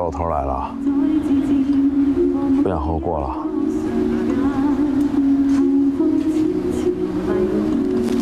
头来了，不想和我过了。